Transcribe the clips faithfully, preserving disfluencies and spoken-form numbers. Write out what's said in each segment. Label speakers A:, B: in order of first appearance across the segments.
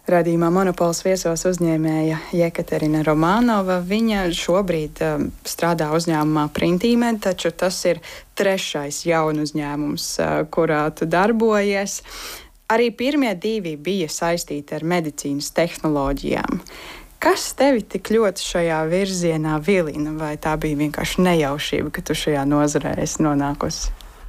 A: Radījumā Monopols viesos uzņēmēja Jekaterina Romanova. Viņa šobrīd um, strādā uzņēmumā Printīmed, taču tas ir trešais jaunu uzņēmums, uh, kurā tu darbojies. Arī pirmie divi bija saistīti ar medicīnas tehnoloģijām. Kas tevi tik ļoti šajā virzienā vilina, vai tā bija vienkārši nejaušība, ka tu šajā nozarē esi nonākusi?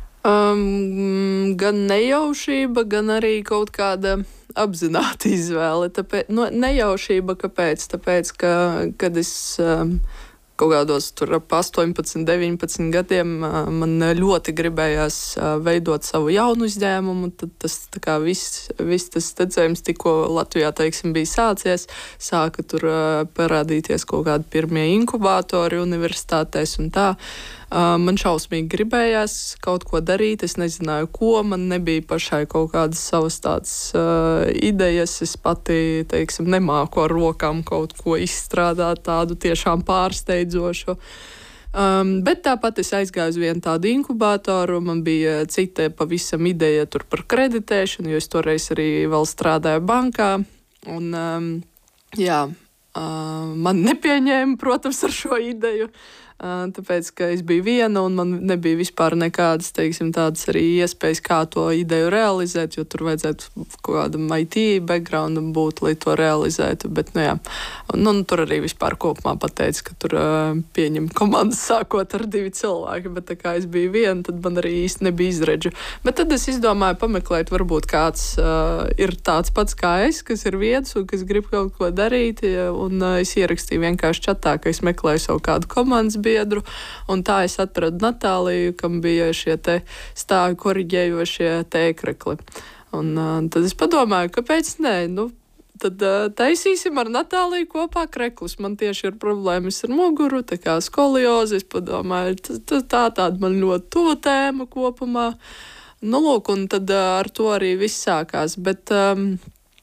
B: Um, gan nejaušība, gan arī kaut kāda apzināta izvēle. Tāpēc, no, nejaušība, kāpēc? Tāpēc, ka, kad es um, kaut kādos tur ap astoņpadsmit, deviņpadsmit gadiem uh, man ļoti gribējās uh, veidot savu jaunu uzņēmumu, tad tas tā kā viss, viss tas tecējums tikko Latvijā, teiksim, bija sācies, sāka tur uh, parādīties kaut kādi pirmie inkubātori universitātēs un tā. Uh, man šausmīgi gribējās kaut ko darīt, es nezināju, ko, man nebija pašai kaut kādas savas tādas uh, idejas, es pati, teiksim, nemāku ar rokām kaut ko izstrādāt tādu tiešām pārsteidzošu. Um, bet tāpat es aizgāju uz vienu tādu inkubātoru, man bija cita pavisam ideja tur par kreditēšanu, jo es toreiz arī vēl strādāju bankā, un um, jā, uh, man nepieņēma, protams, ar šo ideju. Uh, tāpēc, ka es biju viena un man nebija vispār nekādas, teiksim, tādas arī iespējas, kā to ideju realizēt, jo tur vajadzētu kaut kādam I T backgroundam būt, lai to realizētu, bet, nu jā, nu, tur arī vispār kopumā pateica, ka tur uh, pieņem komandas sākot ar divi cilvēki, bet tā kā es biju viena, tad man arī īsti nebija izredžu. Bet tad es izdomāju pameklēt, varbūt kāds uh, ir tāds pats kā es, kas ir viens un kas grib kaut ko darīt, un uh, es ierakstīju vienkārši čatā, ka es meklēju savu kādu komandas biedru, un tā es atradu Natāliju, kam bija šie te stāvi koriģējošie tēkrekli. Un uh, tad es padomāju, kāpēc nē, nu, tad uh, taisīsim ar Natāliju kopā kreklus. Man tieši ir problēmas ar muguru, tā kā skoliozi, es padomāju, tā, tā tāda man ļoti tuva tēma kopumā. Nu, lūk, un tad uh, ar to arī viss sākās, bet... Um,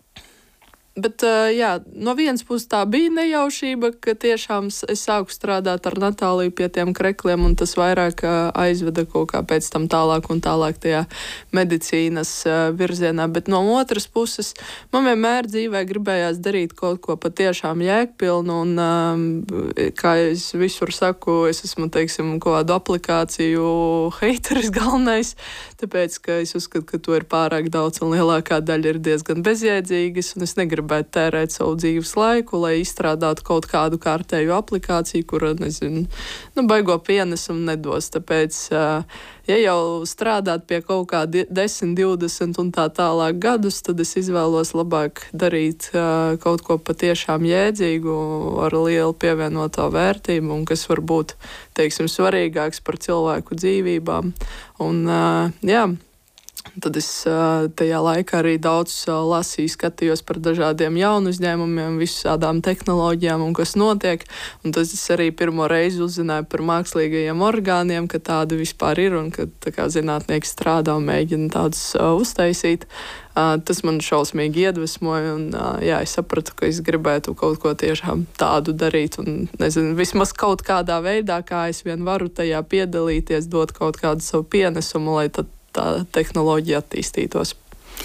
B: Bet, jā, no vienas puses tā bija nejaušība, ka tiešām es sāku strādāt ar Natāliju pie tiem krekliem, un tas vairāk aizveda kaut kā pēc tam tālāk un tālāk tajā medicīnas virzienā. Bet no otras puses, man vienmēr dzīvē gribējās darīt kaut ko patiešām jēgpilnu, un, kā es visur saku, es esmu, teiksim, kaut kādu aplikāciju heiteris galvenais, tāpēc, ka es uzskatu, ka to ir pārāk daudz, un lielākā daļa ir diezgan bezjēdzīgas, un es negribu gribētu tērēt savu dzīves laiku, lai izstrādātu kaut kādu kārtēju aplikāciju, kura, nezinu, nu, baigo pienesumu nedos. Tāpēc, ja jau strādāt pie kaut kā desmit, divdesmit un tā tālāk gadus, tad es izvēlos labāk darīt kaut ko patiešām jēdzīgu, ar lielu pievienoto vērtību, un kas var būt, teiksim, svarīgāks par cilvēku dzīvībām. Un, jā, tad es tajā laikā arī daudz lasīju, skatījos par dažādiem jaunu uzņēmumiem, visādām tehnoloģijām un kas notiek. Un tad es arī pirmo reizi uzzināju par mākslīgajiem orgāniem, ka tādi vispār ir un ka tā kā zinātnieki strādā un mēģina tādus uh, uztaisīt. Uh, tas man šausmīgi iedvesmoja un uh, jā, es sapratu, ka es gribētu kaut ko tiešām tādu darīt un, nezinu, vismaz kaut kādā veidā, kā es vien varu tajā piedalīties, dot kaut kādu savu pienesumu, lai tad tā tehnoloģija attīstītos.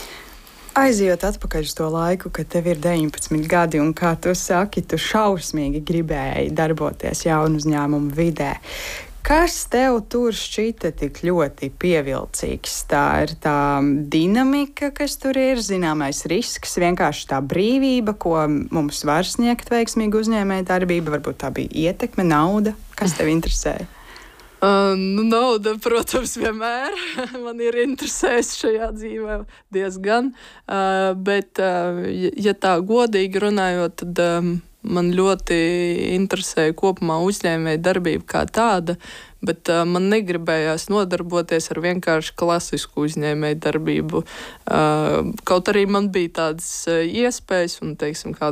A: Aizejot atpakaļ uz to laiku, kad tev ir deviņpadsmit gadi un, kā tu saki, tu šausmīgi gribēji darboties jaunu uzņēmumu vidē. Kas tev tur šķita tik ļoti pievilcīgs? Tā ir tā dinamika, kas tur ir, zināmais risks, vienkārši tā brīvība, ko mums var sniegt veiksmīga uzņēmēja darbība, varbūt tā bija ietekme, nauda. Kas tev interesēja?
B: Uh, nu, nauda, protams, vienmēr man ir interesēs šajā dzīvē diezgan, uh, bet, uh, ja tā godīgi runājot, tad um, man ļoti interesēja kopumā uzņēmēja darbība kā tāda, bet uh, man negribējās nodarboties ar vienkārši klasisku uzņēmēju darbību. Uh, kaut arī man bija tādas uh, iespējas un, teiksim, kā